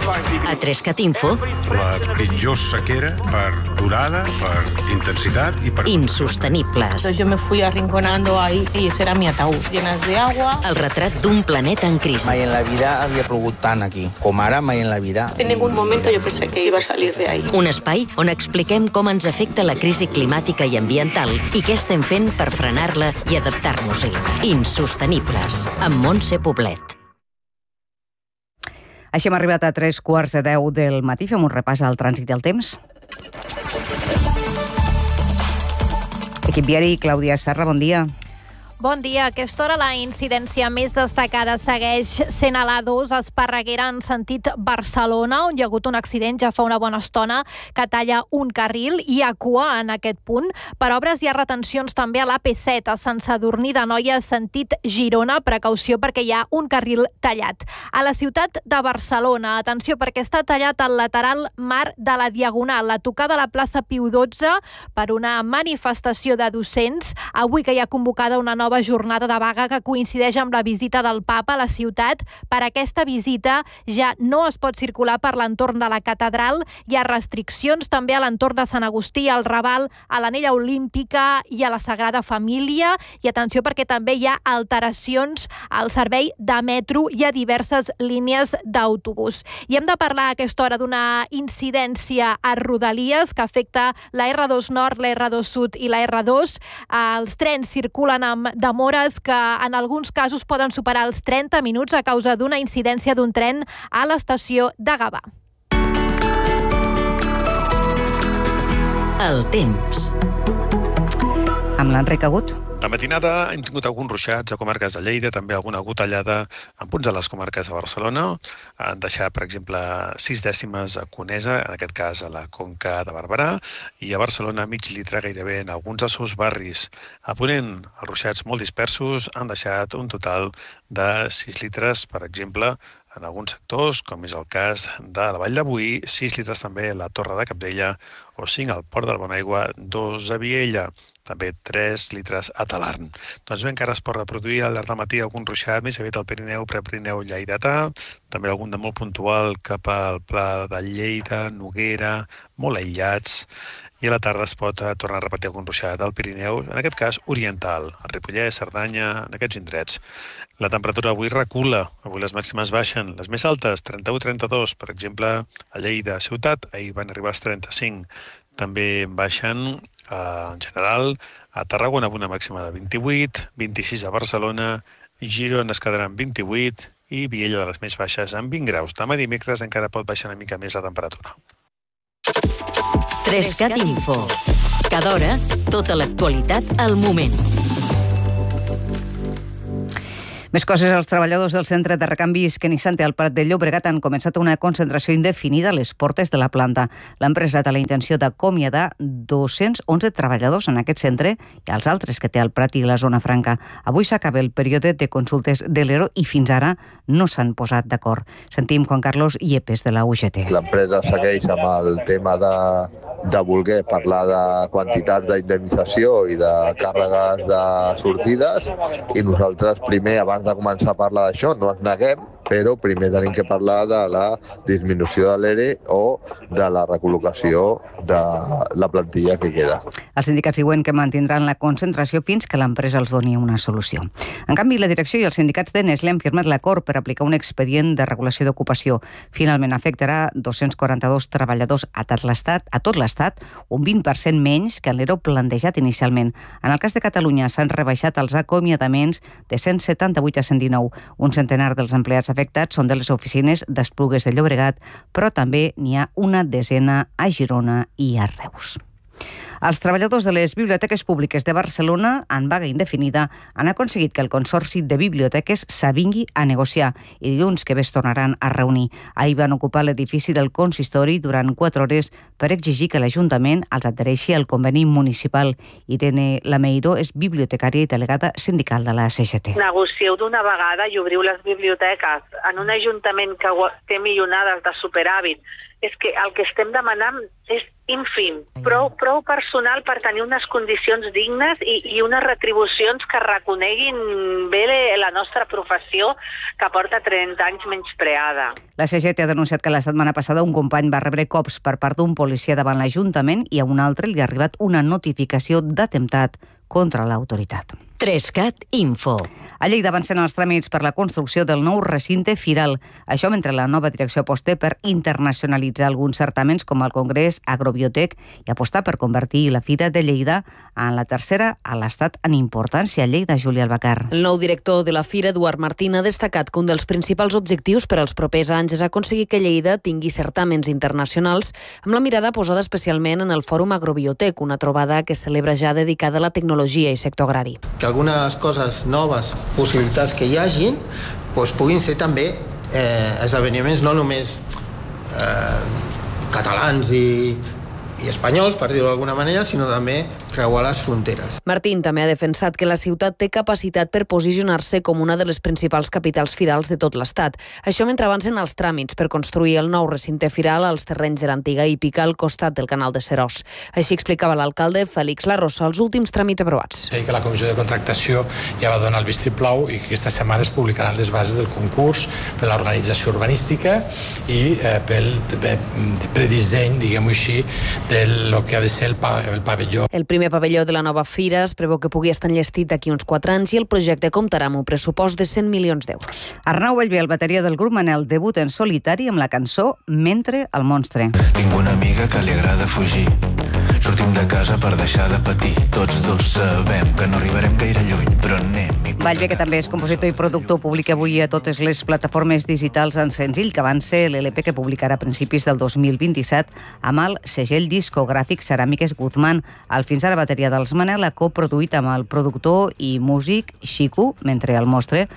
A 3CAT Info, la pitjor sequera per durada, per intensitat i per... insostenibles. Entonces yo me fui arrinconando ahí y ese era mi ataúd, llenas de agua. El retrat d'un planeta en crisi. Mai en la vida havia plogut tant aquí, com ara mai en la vida. En ningún momento yo pensé que iba a salir de ahí. Un espai on expliquem com ens afecta la crisi climàtica i ambiental i què estem fent per frenar-la i adaptar-nos-hi. Insostenibles, amb Montse Poblet. Així hem arribat a 3:15 del matí. Fem un repàs al trànsit del temps. Equip viari, Clàudia Serra, bon dia. Bon dia. A aquesta hora la incidència més destacada segueix sent a l'A2 a Esparreguera en sentit Barcelona, on hi ha hagut un accident ja fa una bona estona que talla un carril. Hi ha cua en aquest punt. Per obres hi ha retencions també a l'AP7 a Sant Sadurní d'Anoia sentit Girona. Precaució perquè hi ha un carril tallat. A la ciutat de Barcelona, atenció perquè està tallat el lateral mar de la Diagonal, a tocar de la plaça Piu XII per una manifestació de docents. Avui que hi ha convocada una nova jornada de vaga que coincideix amb la visita del Papa a la ciutat. Per aquesta visita ja no es pot circular per l'entorn de la catedral. Hi ha restriccions també a l'entorn de Sant Agustí, al Raval, a l'Anella Olímpica i a la Sagrada Família. I atenció perquè també hi ha alteracions al servei de metro i a diverses línies d'autobús. I hem de parlar a aquesta hora d'una incidència a Rodalies que afecta la R2 Nord, la R2 Sud i la R2. Els trens circulen amb demores que en alguns casos poden superar els 30 minuts a causa d'una incidència d'un tren a l'estació de Gavà. El temps. Amb l'Enric Agut. De matinada hem tingut alguns ruixats a comarques de Lleida, també alguna gotellada en punts de les comarques de Barcelona. Han deixat, per exemple, 6 dècimes a Conesa, en aquest cas a la Conca de Barberà, i a Barcelona mig litre gairebé en alguns dels seus barris. A Ponent, els ruixats molt dispersos han deixat un total de 6 litres, per exemple, en alguns sectors, com és el cas de la Vall de Boí, 6 litres també a la Torre de Cabdella, o 5 al Port del Bonaigua, 2 a Viella, també 3 litres a Talarn. Doncs bé, encara es pot reproduir al llarg del matí algun ruixat, més aviat al Pirineu, Prepirineu, Lleidatà, també algun de molt puntual cap al Pla de Lleida, Noguera, molt aïllats, i a la tarda es pot tornar a repetir algun ruixat al Pirineu, en aquest cas oriental, a Ripollès, Cerdanya, en aquests indrets. La temperatura avui recula, avui les màximes baixen, les més altes, 31-32, per exemple, a Lleida, Ciutat, ahir van arribar als 35. També baixen, en general, a Tarragona amb una màxima de 28, 26 a Barcelona, Girona es quedarà amb 28 i Viella de les més baixes amb 20 graus. Demà dimecres encara pot baixar una mica més la temperatura. 3CAT Info. Cada hora, tota l'actualitat al moment. Més coses, els treballadors del centre de recanvis Kenixante al Prat de Llobregat han començat una concentració indefinida a les portes de la planta. L'empresa té la intenció d'acomiadar 211 treballadors en aquest centre i els altres que té al Prat i la zona franca. Avui s'acaba el període de consultes de l'ERO i fins ara no s'han posat d'acord. Sentim Juan Carlos Yepes de la UGT. L'empresa segueix amb el tema de voler parlar de quantitats d'indemnització i de càrregues de sortides i nosaltres primer, abans de començar a parlar d'això, no ens neguem, però primer tenim que parlar de la disminució de l'ERE o de la recol·locació de la plantilla que queda. Els sindicats diuen que mantindran la concentració fins que l'empresa els doni una solució. En canvi, la direcció i els sindicats de Nestlé han firmat l'acord per aplicar un expedient de regulació d'ocupació. Finalment afectarà 242 treballadors a tot l'estat, un 20% menys que l'ERO plantejat inicialment. En el cas de Catalunya s'han rebaixat els acomiadaments de 178 a 119. Un centenar dels empleats afectats són de les oficines d'Esplugues de Llobregat, però també n'hi ha una desena a Girona i a Reus. Els treballadors de les biblioteques públiques de Barcelona, en vaga indefinida, han aconseguit que el Consorci de Biblioteques s'avingui a negociar i dilluns que ve es tornaran a reunir. Ahir van ocupar l'edifici del consistori durant 4 hores per exigir que l'Ajuntament els adhereixi al conveni municipal. Irene Lameiro és bibliotecària i delegada sindical de la CGT. Negocieu d'una vegada i obriu les biblioteques en un ajuntament que té milionades de superàvit. És que el que estem demanant és ínfim, prou personal per tenir unes condicions dignes i unes retribucions que reconeguin bé la nostra professió, que porta 30 anys menyspreada. La CGT ha denunciat que la setmana passada un company va rebre cops per part d'un policia davant l'Ajuntament i a un altre li ha arribat una notificació d'atemptat contra l'autoritat. 3CAT Info. A Lleida avancen els tràmits per la construcció del nou recinte firal. Això mentre la nova direcció aposta per internacionalitzar alguns certàmens com el Congrés Agrobiotec i apostar per convertir la Fira de Lleida en la tercera a l'Estat en importància. A Lleida, Júlia Albacar. El nou director de la Fira, Eduard Martín, ha destacat que un dels principals objectius per als propers anys és aconseguir que Lleida tingui certàmens internacionals amb la mirada posada especialment en el Fòrum Agrobiotec, una trobada que es celebra ja dedicada a la tecnologia i sector agrari. Que algunes coses noves, possibilitats que hi hagin, puguin ser també esdeveniments no només catalans i espanyols, per dir-ho d'alguna manera, sinó també creuar les fronteres. Martín també ha defensat que la ciutat té capacitat per posicionar-se com una de les principals capitals firals de tot l'Estat. Això mentre avancen els tràmits per construir el nou recinte firal als terrenys de l'antiga hípica al costat del canal de Seròs. Així explicava l'alcalde Félix Larrosa els últims tràmits aprovats. Que la comissió de contractació ja va donar el vistiplau i que aquesta setmana es publicaran les bases del concurs per l'organització urbanística i pel predisseny, diguem-ho així, del que ha de ser el pavelló. El primer pavelló de la nova fira es preveu que pugui estar enllestit d'aquí uns 4 anys i el projecte comptarà amb un pressupost de 100 milions d'euros. Arnau Bellver, el bateria del grup Manel, debut en solitari amb la cançó Mentre el monstre. Tinc una amiga que li agrada fugir. Sortim de casa per deixar de patir. Tots dos sabem que no arribarem gaire lluny, però anem. Bellver, que també és compositor i productor, publica avui a totes les plataformes digitals en senzill, que van ser l'LP que publicarà a principis del 2027 amb el segell discogràfic Ceràmiques Guzmán. El fins ara bateria dels Manel ha coproduït amb el productor i músic Xico, Mentre el monstre,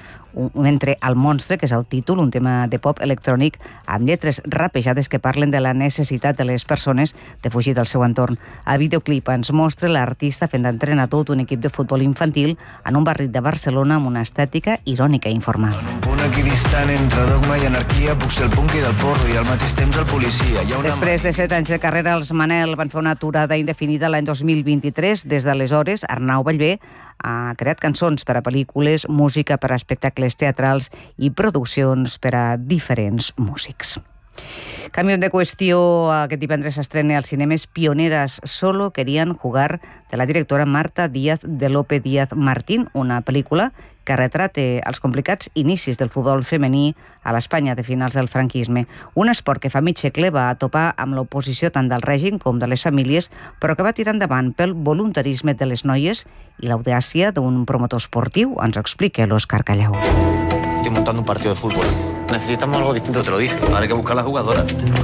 que és el títol, un tema de pop electrònic amb lletres rapejades que parlen de la necessitat de les persones de fugir del seu entorn. El videoclip ens mostra l'artista fent d'entrenar tot un equip de futbol infantil en un barri de Barcelona amb una estètica irònica i informal. En un punt aquí distant entre dogma i anarquia puc ser el punky del porro i al mateix temps el policia. Després de 7 anys de carrera, els Manel van fer una aturada indefinida l'any 2023. Des d'aleshores, Arnau Bellver ha creat cançons per a pel·lícules, música per a espectacles teatrals i produccions per a diferents músics. Canviem de qüestió. Aquest divendres s'estrena als cinemes Pioneras, solo querían jugar, de la directora Marta Díaz de Lope Díaz Martín, una pel·lícula que retrata els complicats inicis del futbol femení a l'Espanya de finals del franquisme. Un esport que fa mig segle va topar amb l'oposició tant del règim com de les famílies, però que va tirar endavant pel voluntarisme de les noies i l'audàcia d'un promotor esportiu. Ens ho explica l'Òscar Callau. Estoy montando un partido de fútbol. Necesitamos algo distinto, te lo dije. Ahora hay que buscar las jugadoras.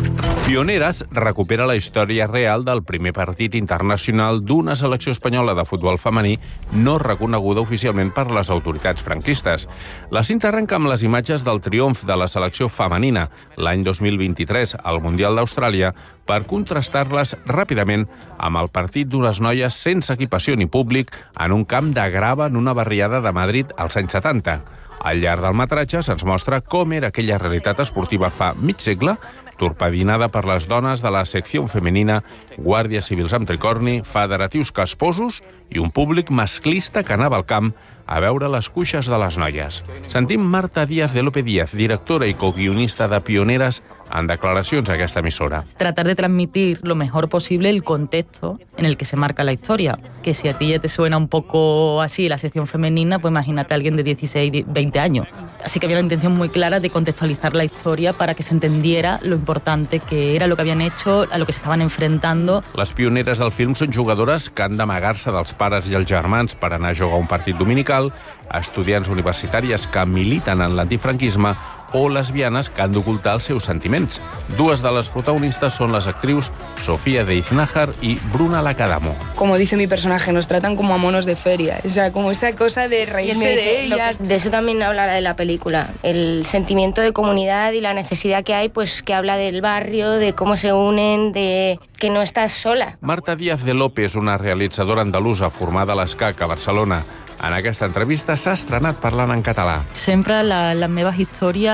Pioneras recupera la història real del primer partit internacional d'una selecció espanyola de futbol femení no reconeguda oficialment per les autoritats franquistes. La cinta arrenca amb les imatges del triomf de la selecció femenina l'any 2023 al Mundial d'Austràlia per contrastar-les ràpidament amb el partit d'unes noies sense equipació ni públic en un camp de grava en una barriada de Madrid als anys 70. Al llarg del metratge se'ns mostra com era aquella realitat esportiva fa mig segle, torpedinada per les dones de la secció femenina, guàrdies civils amb tricorni, federatius casposos i un públic masclista que anava al camp a veure les cuixes de les noies. Sentim Marta Díaz de Lope Díaz, directora i coguionista de Pioneras, en declaracions a aquesta emissora. Tratar de transmitir lo mejor posible el contexto en el que se marca la historia. Que si a ti ya te suena un poco así la sección femenina, pues imagínate a alguien de 16, 20 años. Así que había una intención muy clara de contextualizar la historia para que se entendiera lo importante que era lo que habían hecho, a lo que se estaven enfrentando. Les pioneres del film són jugadores que han d'amagar-se dels pares i els germans per anar a jugar un partit dominical, estudiants universitàries que militen en l'antifranquisme o lesbianes que han d'ocultar els seus sentiments. Dues de les protagonistes són les actrius Sofía de Iznájar y Bruna Lacadamo. Como dice mi personaje, nos tratan como a monos de feria. O sea, como esa cosa de reírse de ellas. De eso también habla de la película. El sentimiento de comunidad y la necesidad que hay, pues que habla del barrio, de cómo se unen, de que no estás sola. Marta Díaz de Lope és una realitzadora andalusa formada a l'ESCAC a Barcelona. En aquesta entrevista s'ha estrenat parlant en català. Sempre les meves històries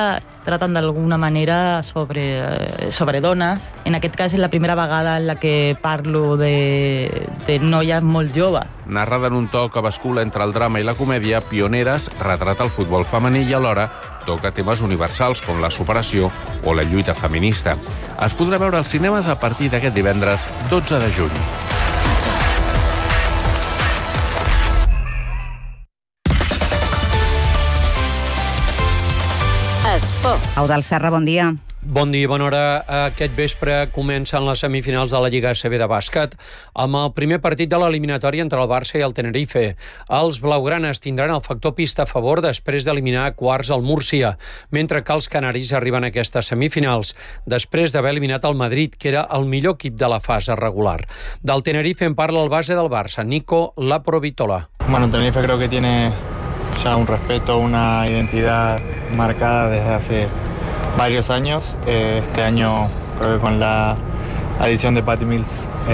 tratan d'alguna manera sobre dones. En aquest cas és la primera vegada en la que parlo de noies molt joves. Narrada en un to que bascula entre el drama i la comèdia, Pioneres retrata el futbol femení i alhora toca temes universals com la superació o la lluita feminista. Es podrà veure als cinemes a partir d'aquest divendres 12 de juny. Esport. Eudald Serra, bon dia. Bon dia, bona hora. Aquest vespre comencen les semifinals de la Lliga ACB de bàsquet amb el primer partit de l'eliminatòria entre el Barça i el Tenerife. Els blaugranes tindran el factor pista a favor després d'eliminar a quarts el Múrcia, mentre que els canaris arriben a aquestes semifinals després d'haver eliminat el Madrid, que era el millor equip de la fase regular. Del Tenerife en parla el base del Barça, Nico Laprovitola. Bueno, el Tenerife creo que tiene ya un respeto, una identidad marcada desde hace varios años. Este año creo que con la adición de Patty Mills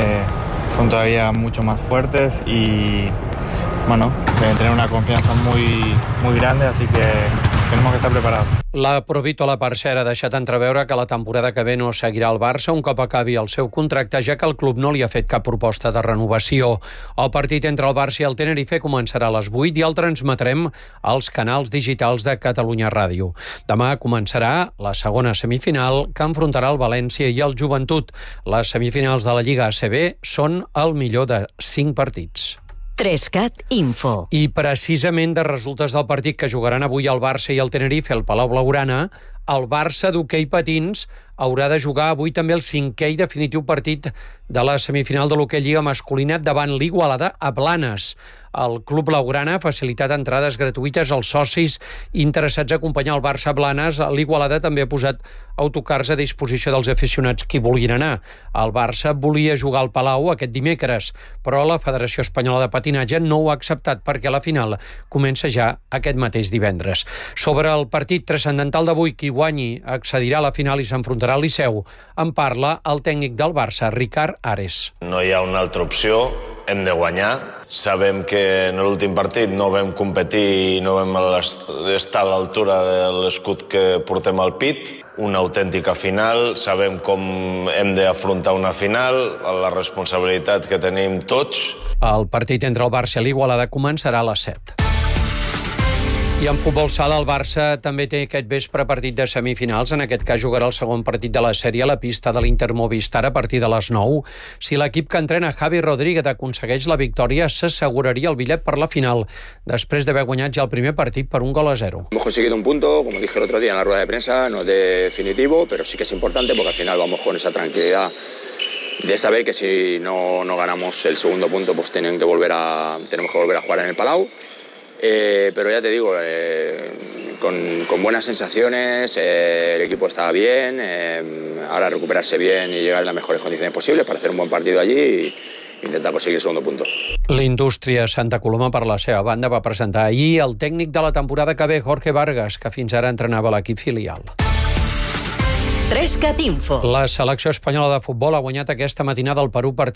son todavía mucho más fuertes y bueno, deben tener una confianza muy grande, así que tenemos que estar preparados. La Provitola, per cert, ha deixat entreveure que la temporada que ve no seguirà al Barça un cop acabi el seu contracte, ja que el club no li ha fet cap proposta de renovació. El partit entre el Barça i el Tenerife començarà a les 8 i el transmetrem als canals digitals de Catalunya Ràdio. Demà començarà la segona semifinal que enfrontarà el València i el Joventut. Les semifinals de la Lliga ACB són el millor de 5 partits. 3CAT Info. I precisament de resultes del partit que jugaran avui el Barça i el Tenerife al Palau Blaugrana, el Barça d'hoquei patins haurà de jugar avui també el 5è i definitiu partit de la semifinal de l'hoquei Lliga masculina davant l'Igualada a Blanes. El Club Blaugrana ha facilitat entrades gratuïtes als socis interessats a acompanyar el Barça a Blanes. L'Igualada també ha posat autocars a disposició dels aficionats qui vulguin anar. El Barça volia jugar al Palau aquest dimecres, però la Federació Espanyola de Patinatge no ho ha acceptat perquè la final comença ja aquest mateix divendres. Sobre el partit transcendental d'avui, qui guanyi accedirà a la final i s'enfrontarà al Liceu. En parla el tècnic del Barça, Ricard Ares. No hi ha una altra opció, hem de guanyar. Sabem que en l'últim partit no vam competir i no vam estar a l'altura de l'escut que portem al pit. Una autèntica final, sabem com hem d'afrontar una final, la responsabilitat que tenim tots. El partit entre el Barça i l'Igualada començarà a les 7. I en futbol sala, el Barça també té aquest vespre partit de semifinals. En aquest cas jugarà el segon partit de la sèrie a la pista de l'Inter Movistar a partir de les 9. Si l'equip que entrena Javi Rodríguez aconsegueix la victòria, s'asseguraria el bitllet per la final, després d'haver guanyat ja el primer partit per 1-0. Hemos conseguido un punto, como dije el otro día en la rueda de prensa, no es definitivo, pero sí que es importante porque al final vamos con esa tranquilidad de saber que si no ganamos el segundo punto, pues tenemos que volver a jugar en el Palau. Pero ya te digo, con buenas sensaciones, el equipo estaba bien, ahora recuperarse bien y llegar en las mejores condiciones posibles para hacer un buen partido allí y intentar conseguir el segundo punto. L'Indústria Santa Coloma, per la seva banda, va presentar ahir el tècnic de la temporada que ve, Jorge Vargas, que fins ara entrenava l'equip filial. 3CAT Info. La selecció espanyola de futbol ha guanyat aquesta matinada al Perú per